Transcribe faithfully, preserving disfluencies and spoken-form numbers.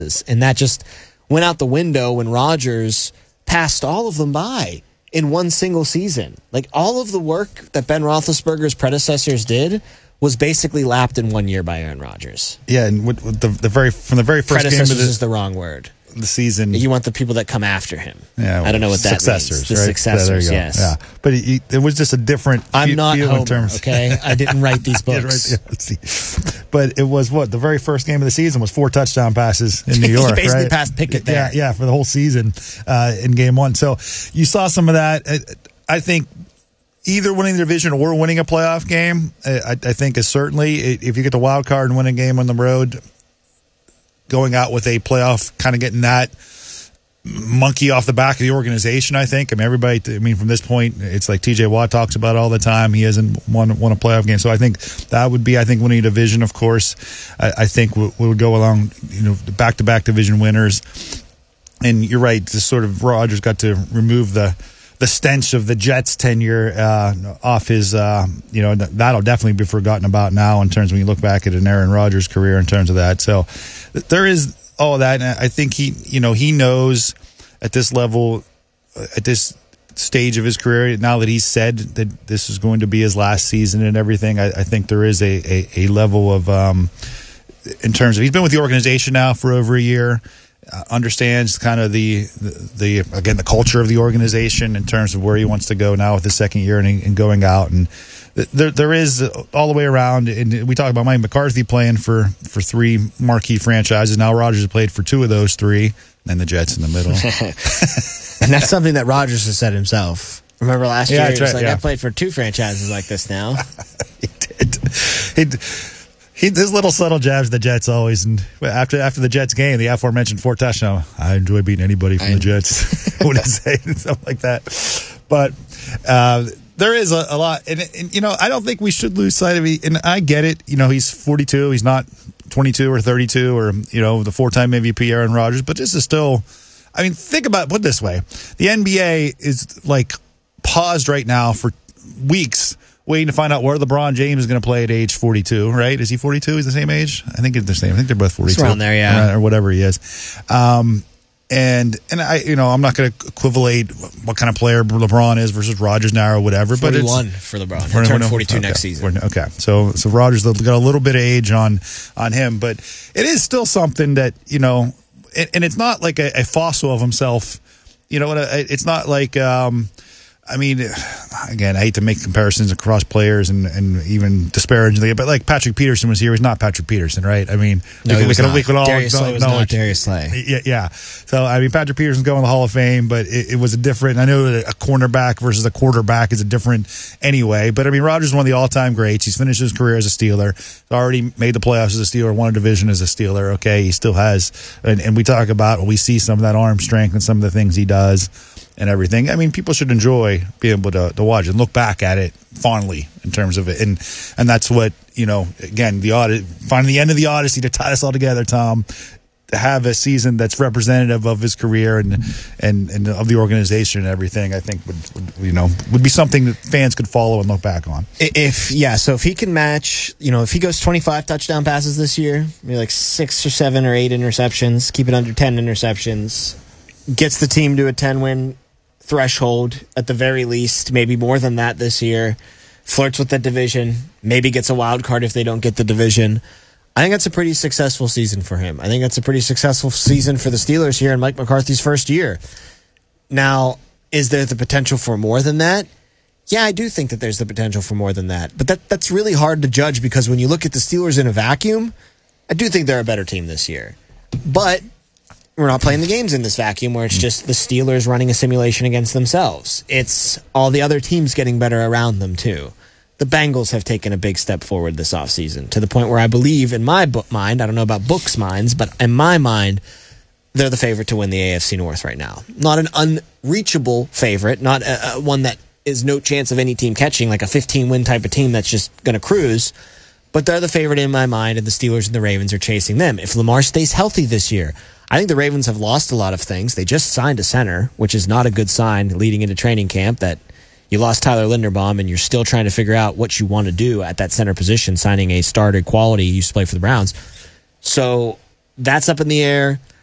And that just went out the window when Rodgers passed all of them by in one single season. Like, all of the work that Ben Roethlisberger's predecessors did was basically lapped in one year by Aaron Rodgers. Yeah, and with, with the, the very from the very first game of the, is the wrong word. The season. You want the people that come after him. Yeah, well, I don't know what that successors, means. The right? successors, yeah, yes. Yeah, but it, it was just a different. I'm view, not view Homer, in terms, okay? I didn't write these books. yeah, right, yeah, let's see. But it was what the very first game of the season was four touchdown passes in New York. He basically right? passed Pickett there. Yeah, yeah, for the whole season uh, in game one. So you saw some of that. I think either winning the division or winning a playoff game, I, I think is certainly, if you get the wild card and win a game on the road, going out with a playoff, kind of getting that monkey off the back of the organization, I think. I mean, everybody, I mean, from this point, it's like T J Watt talks about it all the time. He hasn't won, won a playoff game. So I think that would be, I think, winning a division, of course. I, I think we, we would go along, you know, the back-to-back division winners. And you're right, just sort of Rodgers got to remove the the stench of the Jets tenure uh, off his, uh, you know, that'll definitely be forgotten about now in terms of when you look back at an Aaron Rodgers career in terms of that. So there is all of that. And I think he, you know, he knows at this level, at this stage of his career, now that he's said that this is going to be his last season and everything, I, I think there is a, a, a level of, um, in terms of, he's been with the organization now for over a year. Uh, understands kind of the, the the again the culture of the organization in terms of where he wants to go now with his second year and, and going out, and there there is all the way around. And we talk about Mike McCarthy playing for for three marquee franchises. Now Rodgers has played for two of those three, and the Jets in the middle. And that's something that Rodgers has said himself. Remember last yeah, year he was right, like, yeah. I played for two franchises like this now. He did. He did. He, his little subtle jabs the Jets always, and after after the Jets game, the aforementioned four touchdown. I enjoy beating anybody from I, the Jets. What would say something like that? But uh, there is a, a lot, and, and you know, I don't think we should lose sight of it. And I get it. You know, he's forty-two. He's not twenty-two or thirty-two, or you know, the four-time M V P Aaron Rodgers. But this is still. I mean, think about put it this way: the N B A is like paused right now for weeks, waiting to find out where LeBron James is going to play at age forty-two, right? Is he forty-two? He's the same age? I think it's the same. I think they're both forty-two. It's around there, yeah. Or whatever he is. Um, and, and I, you know, I'm not going to equivalate what kind of player LeBron is versus Rodgers now or whatever. But forty-one it's, for LeBron. He'll turn forty-two okay. next season. Okay. So, so Rodgers got a little bit of age on, on him, but it is still something that, you know, and, and it's not like a, a fossil of himself. You know, it's not like, um, I mean, again, I hate to make comparisons across players and, and even disparagingly, but like Patrick Peterson was here. He's not Patrick Peterson, right? I mean, no, we, he was we, not. we could all Darius Slay was not Darius Slay. Yeah, yeah. So, I mean, Patrick Peterson's going to the Hall of Fame, but it, it was a different, I know a cornerback versus a quarterback is a different anyway, but I mean, Rodgers is one of the all-time greats. He's finished his career as a Steeler. He's already made the playoffs as a Steeler, won a division as a Steeler, okay? He still has, and, and we talk about, we see some of that arm strength and some of the things he does and everything. I mean, people should enjoy being able to, to watch and look back at it fondly in terms of it. And and that's what, you know, again, the audit, finding the end of the Odyssey to tie us all together, Tom, to have a season that's representative of his career and and, and of the organization and everything, I think would, would, you know, would be something that fans could follow and look back on. If, yeah, so if he can match, you know, if he goes twenty-five touchdown passes this year, maybe like six or seven or eight interceptions, keep it under ten interceptions, gets the team to a ten-win threshold at the very least, maybe more than that this year, flirts with the division, maybe gets a wild card if they don't get the division. I think that's a pretty successful season for him. I think that's a pretty successful season for the Steelers here in Mike McCarthy's first year. Now, is there the potential for more than that? Yeah, I do think that there's the potential for more than that. But that that's really hard to judge because when you look at the Steelers in a vacuum, I do think they're a better team this year. But we're not playing the games in this vacuum where it's just the Steelers running a simulation against themselves. It's all the other teams getting better around them, too. The Bengals have taken a big step forward this offseason to the point where I believe, in my book mind, I don't know about books' minds, but in my mind, they're the favorite to win the A F C North right now. Not an unreachable favorite, not a, a one that is no chance of any team catching, like a fifteen-win type of team that's just going to cruise, but they're the favorite in my mind, and the Steelers and the Ravens are chasing them. If Lamar stays healthy this year, I think the Ravens have lost a lot of things. They just signed a center, which is not a good sign leading into training camp, that you lost Tyler Linderbaum and you're still trying to figure out what you want to do at that center position, signing a starter quality who used to play for the Browns. So that's up in the air.